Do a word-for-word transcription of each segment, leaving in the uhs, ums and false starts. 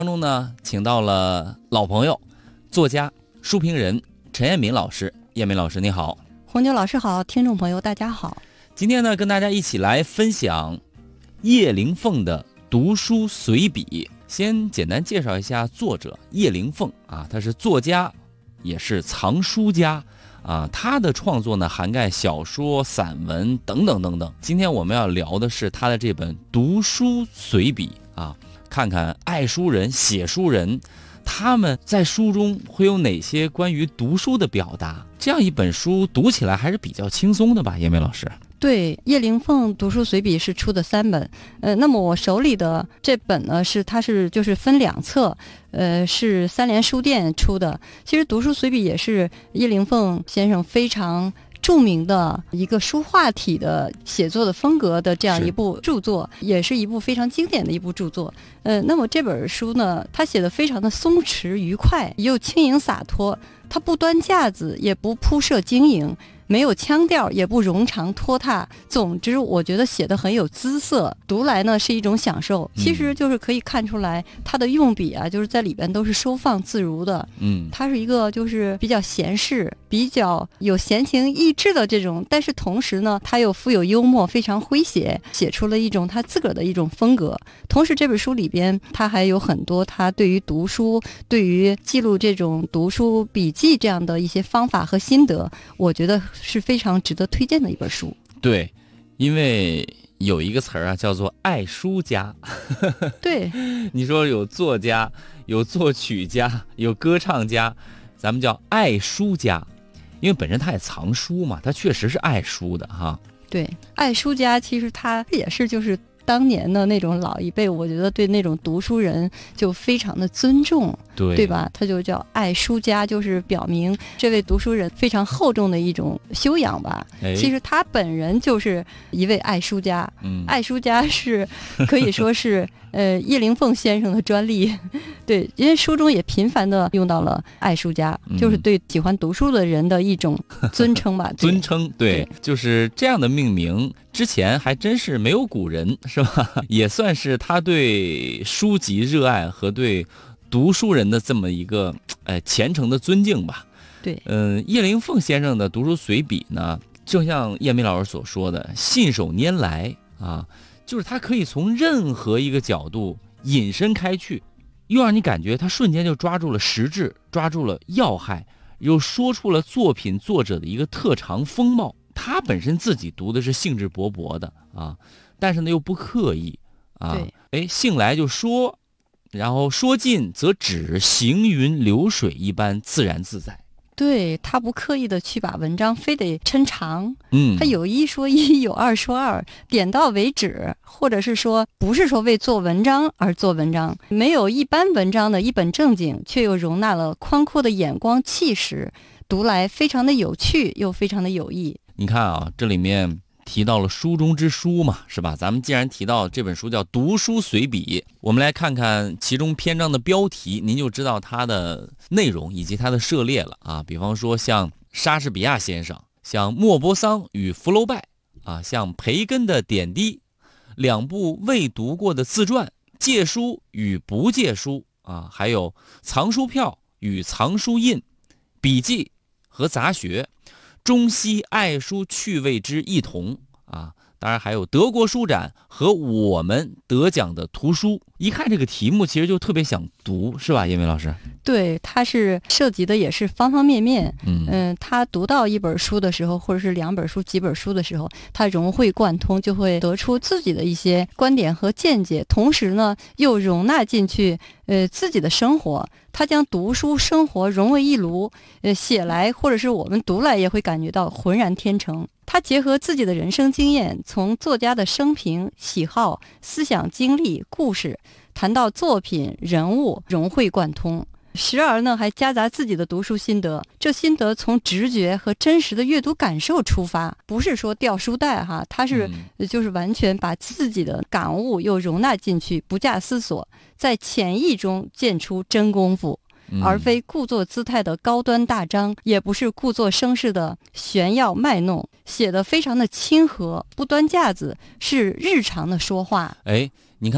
当中呢，请到了老朋友，作家、书评人陈彦敏老师。彦敏老师，你好。 红牛老师好，听众朋友大家好。 今天呢，跟大家一起来分享叶灵凤的读书随笔。先简单介绍一下作者叶灵凤啊，他是作家，也是藏书家啊。他的创作呢，涵盖小说、散文等等等等。今天我们要聊的是他的这本读书随笔啊。看看爱书人、写书人，他们在书中会有哪些关于读书的表达？这样一本书读起来还是比较轻松的吧，叶梅老师？ 对，叶灵凤读书随笔是出的三本，呃，那么我手里的这本呢，是它是就是分两册，呃，是三联书店出的。其实读书随笔也是叶灵凤先生非常著名的一个书画体的写作的风格的这样一部著作，也是一部非常经典的一部著作。呃，那么这本书呢，它写的非常的松弛愉快，又轻盈洒脱，它不端架子，也不铺设经营，没有腔调，也不冗长拖沓。总之我觉得写得很有姿色，读来呢是一种享受。其实就是可以看出来它的用笔啊，就是在里边都是收放自如的。嗯，它是一个就是比较闲适，比较有闲情逸致的这种，但是同时呢它又富有幽默，非常诙谐，写出了一种他自个儿的一种风格。同时这本书里边他还有很多他对于读书，对于记录这种读书笔记这样的一些方法和心得，我觉得是非常值得推荐的一本书。 对，因为有一个词儿啊，叫做爱书家。 对， 你说有作家，有作曲家，有歌唱家，咱们叫爱书家，因为本身他也藏书嘛，他确实是爱书的哈。 对，爱书家其实他也是就是当年的那种老一辈，我觉得对那种读书人就非常的尊重，对对吧？他就叫爱书家，就是表明这位读书人非常厚重的一种修养吧。哎、其实他本人就是一位爱书家，嗯，爱书家是可以说是呃叶灵凤先生的专利。对，因为书中也频繁的用到了爱书家，嗯、就是对喜欢读书的人的一种尊称吧。 尊称，对，对，就是这样的命名。之前还真是没有古人，是吧？也算是他对书籍热爱和对读书人的这么一个呃虔诚的尊敬吧。 对， 嗯、呃，叶灵凤先生的读书随笔呢，就像叶明老师所说的，信手拈来啊，就是他可以从任何一个角度引申开去，又让你感觉他瞬间就抓住了实质，抓住了要害，又说出了作品作者的一个特长风貌。他本身自己读的是兴致勃勃的啊，但是呢又不刻意啊，哎，兴来就说，然后说尽则止，行云流水一般自然自在。 对，他不刻意的去把文章非得抻长，嗯，他有一说一，有二说二，点到为止，或者是说不是说为做文章而做文章，没有一般文章的一本正经，却又容纳了宽阔的眼光气势，读来非常的有趣，又非常的有益。 你看啊，这里面提到了书中之书嘛，是吧？咱们既然提到这本书叫《读书随笔》，我们来看看其中篇章的标题，您就知道它的内容以及它的涉猎了啊。比方说像莎士比亚先生，像莫泊桑与福楼拜啊，像培根的点滴，两部未读过的自传，借书与不借书啊，还有藏书票与藏书印，笔记和杂学，中西爱书趣味之异同啊，当然还有德国书展和我们得奖的图书。一看这个题目，其实就特别想读，是吧，叶梅老师？ 对，它是涉及的也是方方面面。嗯嗯，他读到一本书的时候，或者是两本书、几本书的时候，他融会贯通，就会得出自己的一些观点和见解，同时呢，又容纳进去呃自己的生活。他将读书生活融为一炉，呃，写来或者是我们读来也会感觉到浑然天成。他结合自己的人生经验，从作家的生平、喜好、思想经历、故事，谈到作品、人物，融会贯通。时而呢还夹杂自己的读书心得，这心得从直觉和真实的阅读感受出发，不是说掉书袋哈，他是、嗯、就是完全把自己的感悟又容纳进去，不假思索，在潜意中见出真功夫，而非故作姿态的高端大章，也不是故作声势的炫耀卖弄，写得非常的亲和，不端架子，是日常的说话。 哎，你看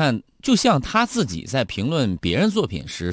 就像他自己在评论别人作品时